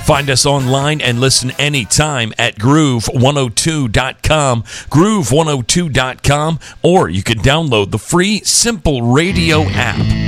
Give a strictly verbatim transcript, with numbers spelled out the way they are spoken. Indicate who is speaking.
Speaker 1: Find us online and listen anytime at groove one oh two dot com, groove one oh two dot com, or you can download the free Simple Radio app.